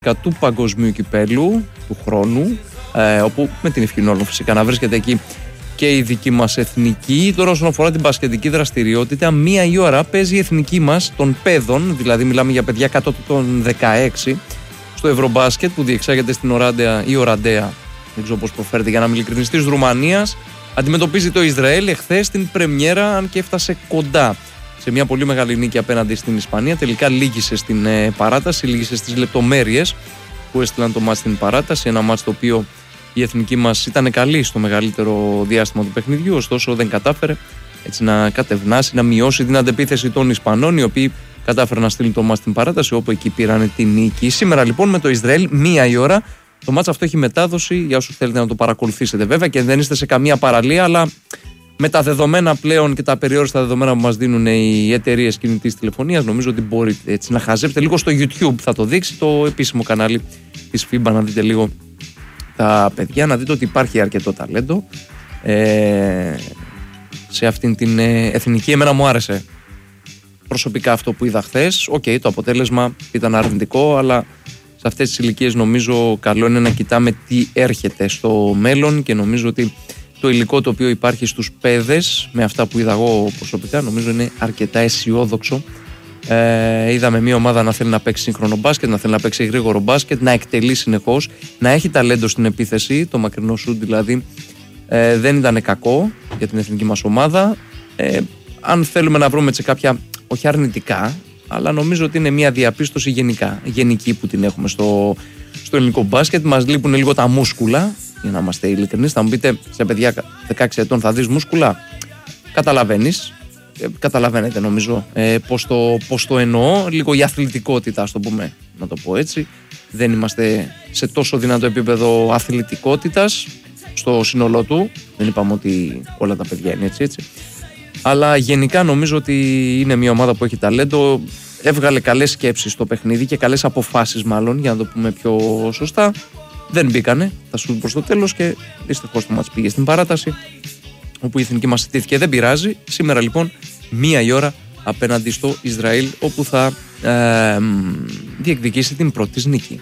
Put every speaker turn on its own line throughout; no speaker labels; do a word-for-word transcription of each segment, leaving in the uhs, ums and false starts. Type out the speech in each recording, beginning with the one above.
του Παγκοσμίου Κυπέλου του χρόνου, ε, όπου με την ευχή όλων φυσικά να βρίσκεται εκεί και η δική μας εθνική. Τώρα όσον αφορά την μπασκετική δραστηριότητα, μία η ώρα παίζει η εθνική μας των παιδών, δηλαδή μιλάμε για παιδιά κάτω των δεκαέξι, στο Ευρωμπάσκετ που διεξάγεται στην Οράντεα ή Οραντέα, δεν ξέρω πώς προφέρεται για να είμαι ειλικρινής, της Ρουμανίας. Αντιμετωπίζει το Ισραήλ εχθές την πρεμιέρα, αν και έφτασε κοντά σε μια πολύ μεγάλη νίκη απέναντι στην Ισπανία. Τελικά λύγησε στην ε, παράταση, λύγησε στις λεπτομέρειες που έστειλαν το μάτς στην παράταση. Ένα μάτς το οποίο η εθνική μας ήταν καλή στο μεγαλύτερο διάστημα του παιχνιδιού, ωστόσο δεν κατάφερε έτσι να κατευνάσει, να μειώσει την αντεπίθεση των Ισπανών, οι οποίοι κατάφεραν να στείλουν το μάτς στην παράταση, όπου εκεί πήραν την νίκη. Σήμερα λοιπόν με το Ισραήλ, μία η ώρα. Το μάτς αυτό έχει μετάδοση για όσους θέλετε να το παρακολουθήσετε, βέβαια, και δεν είστε σε καμία παραλία, αλλά με τα δεδομένα πλέον και τα περιόριστα δεδομένα που μας δίνουν οι εταιρείες κινητής τηλεφωνίας, νομίζω ότι μπορείτε έτσι να χαζέψετε λίγο στο YouTube. Θα το δείξει το επίσημο κανάλι της φίμπα, να δείτε λίγο τα παιδιά, να δείτε ότι υπάρχει αρκετό ταλέντο ε, σε αυτήν την ε, εθνική. Εμένα μου άρεσε προσωπικά αυτό που είδα χθες. Οκ, okay, το αποτέλεσμα ήταν αρνητικό, αλλά σε αυτές τις ηλικίες νομίζω καλό είναι να κοιτάμε τι έρχεται στο μέλλον, και νομίζω ότι το υλικό το οποίο υπάρχει στους παιδες, με αυτά που είδα εγώ προσωπικά, νομίζω είναι αρκετά αισιόδοξο. Ε, είδαμε μια ομάδα να θέλει να παίξει σύγχρονο μπάσκετ, να θέλει να παίξει γρήγορο μπάσκετ, να εκτελεί συνεχώς, να έχει ταλέντο στην επίθεση. Το μακρινό σουτ δηλαδή ε, δεν ήταν κακό για την εθνική μας ομάδα. Ε, αν θέλουμε να βρούμε έτσι κάποια, όχι αρνητικά, αλλά νομίζω ότι είναι μια διαπίστωση γενικά, γενική που την έχουμε στο, στο ελληνικό μπάσκετ. Μας λείπουν λίγο τα μούσκουλα, για να είμαστε ειλικρινείς. Θα μου πείτε, σε παιδιά δεκαέξι ετών θα δεις μούσκουλα? Καταλαβαίνεις. Ε, καταλαβαίνετε νομίζω ε, πώς, το, πώς το εννοώ. Λίγο η αθλητικότητα, ας το πούμε, να το πω έτσι. Δεν είμαστε σε τόσο δυνατό επίπεδο αθλητικότητας στο σύνολό του. Δεν είπαμε ότι όλα τα παιδιά είναι έτσι, έτσι. Αλλά γενικά νομίζω ότι είναι μια ομάδα που έχει ταλέντο. Έβγαλε καλές σκέψεις στο παιχνίδι και καλές αποφάσεις, μάλλον, για να το πούμε πιο σωστά. Δεν μπήκανε, θα σου προς το τέλος, και δυστυχώς το μάτς πήγε στην παράταση, όπου η εθνική μας στήθηκε. Δεν πειράζει. Σήμερα λοιπόν μία η ώρα απέναντι στο Ισραήλ, όπου θα ε, διεκδικήσει την πρώτη της νίκη.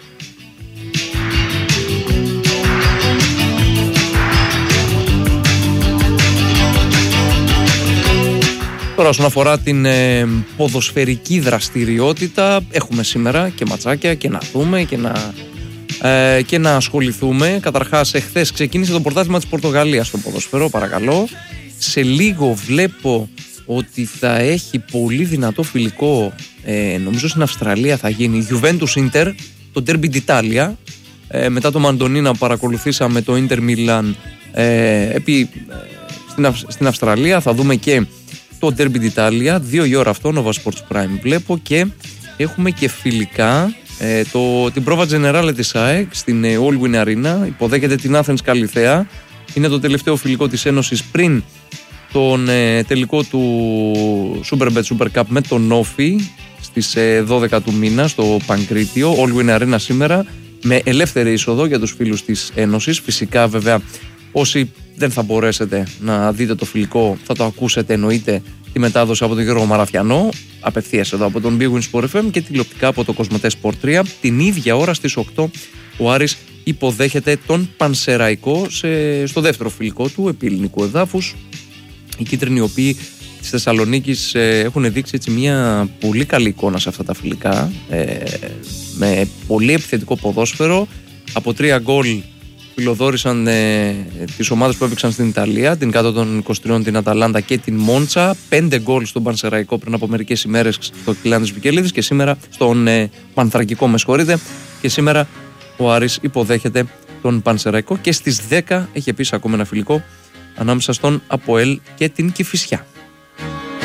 Τώρα όσον αφορά την ε, ποδοσφαιρική δραστηριότητα, έχουμε σήμερα και ματσάκια και να δούμε και να, ε, και να ασχοληθούμε. Καταρχάς, εχθές ξεκίνησε το πρωτάθλημα της Πορτογαλίας στο ποδοσφαιρό, παρακαλώ. Σε λίγο βλέπω ότι θα έχει πολύ δυνατό φιλικό, ε, νομίζω στην Αυστραλία θα γίνει, Juventus Inter, το Derby d'Italia. Ε, μετά το Μαντονίνα που παρακολουθήσαμε το Inter Milan ε, επί, ε, στην, Αυ, στην Αυστραλία, θα δούμε και το Derby d'Italia, δύο η ώρα αυτό, Nova Sports Prime βλέπω, και έχουμε και φιλικά ε, το, την πρόβα Generale της ΑΕΚ στην ε, All Win Arena, υποδέχεται την Athens Καλιθέα. Είναι το τελευταίο φιλικό της Ένωσης πριν τον ε, τελικό του Superbet Super Cup με τον Όφι στις ε, δώδεκα του μήνα στο Παγκρίτιο. All Win Arena σήμερα με ελεύθερη είσοδο για τους φίλους της Ένωσης. Φυσικά βέβαια όσοι δεν θα μπορέσετε να δείτε το φιλικό, θα το ακούσετε εννοείται τη μετάδοση από τον Γιώργο Μαραθιανό, απευθείας εδώ από τον Big Win Sport εφ εμ, και τηλεοπτικά από το Κοσμοτέ Sport τρία. Την ίδια ώρα στις οκτώ ο Άρης υποδέχεται τον Πανσεραϊκό σε, στο δεύτερο φιλικό του επί ελληνικού εδάφους. Οι κίτρινοι, οι οποίοι της Θεσσαλονίκης ε, έχουν δείξει έτσι μια πολύ καλή εικόνα σε αυτά τα φιλικά, ε, με πολύ επιθετικό ποδόσφαιρο. Από τρία γκολ φιλοδόρησαν ε, τις ομάδες που έπαιξαν στην Ιταλία, την κάτω των είκοσι τριών, την Αταλάντα και την Μόντσα. Πέντε γκολ στον Πανσεραϊκό πριν από μερικές ημέρες στο Κιλάνδης Βικελίδης, και σήμερα στον ε, Πανθρακικό, με συγχωρείτε, και σήμερα ο Άρης υποδέχεται τον Πανσεραϊκό, και στις δέκα έχει επίσης ακόμα ένα φιλικό ανάμεσα στον ΑΠΟΕΛ και την Κηφισιά.